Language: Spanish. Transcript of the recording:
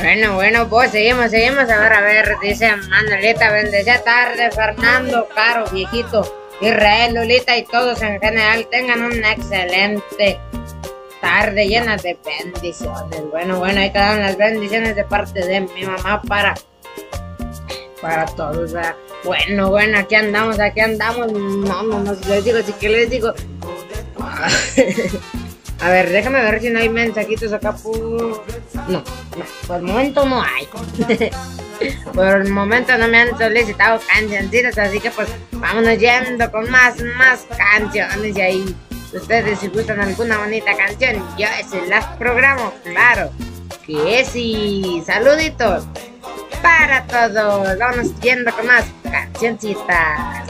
Bueno, pues seguimos. A ver, dice Manuelita, bendecida tarde, Fernando, Caro, viejito, Israel, Lolita y todos en general tengan una excelente tarde llena de bendiciones. Bueno, ahí quedan las bendiciones de parte de mi mamá para todos, ¿verdad? Bueno, aquí andamos. No, les digo. A ver, déjame ver si no hay mensajitos acá No, por el momento no hay. Por el momento no me han solicitado cancioncitas, así que pues vámonos yendo con más canciones. Y ahí, ustedes si gustan alguna bonita canción, yo se las programo, claro que sí. Saluditos para todos, vamos yendo con más cancioncitas.